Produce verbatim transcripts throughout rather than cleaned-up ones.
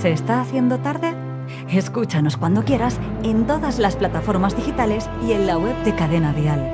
¿Se está haciendo tarde? Escúchanos cuando quieras en todas las plataformas digitales y en la web de Cadena Dial.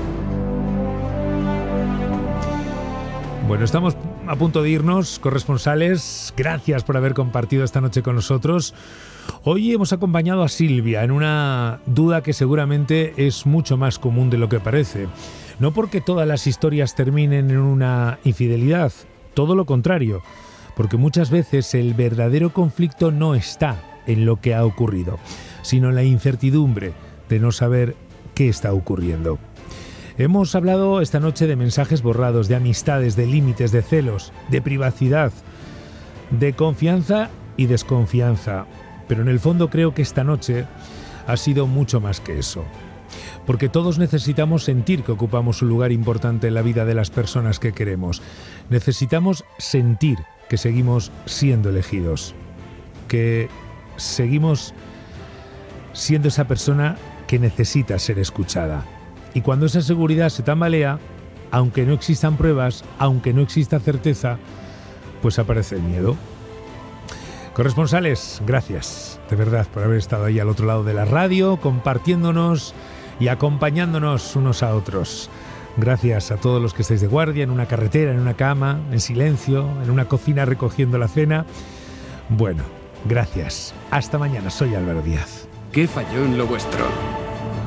Bueno, estamos a punto de irnos, corresponsales. Gracias por haber compartido esta noche con nosotros. Hoy hemos acompañado a Silvia en una duda que seguramente es mucho más común de lo que parece. No porque todas las historias terminen en una infidelidad, todo lo contrario, porque muchas veces el verdadero conflicto no está en lo que ha ocurrido, sino en la incertidumbre de no saber qué está ocurriendo. Hemos hablado esta noche de mensajes borrados, de amistades, de límites, de celos, de privacidad, de confianza y desconfianza. Pero en el fondo creo que esta noche ha sido mucho más que eso. Porque todos necesitamos sentir que ocupamos un lugar importante en la vida de las personas que queremos. Necesitamos sentir que seguimos siendo elegidos, que seguimos siendo esa persona que necesita ser escuchada. Y cuando esa seguridad se tambalea, aunque no existan pruebas, aunque no exista certeza, pues aparece el miedo. Corresponsales, gracias de verdad por haber estado ahí al otro lado de la radio, compartiéndonos y acompañándonos unos a otros. Gracias a todos los que estáis de guardia, en una carretera, en una cama, en silencio, en una cocina recogiendo la cena. Bueno, gracias. Hasta mañana. Soy Álvaro Díaz. ¿Qué falló en lo vuestro?